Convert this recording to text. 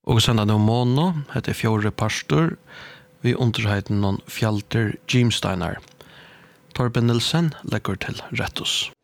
Og senda no Mono, heter fjore pastor, vi underheiten noen Fjalter Gymsteinar. Torben Nilsen legger til rettus.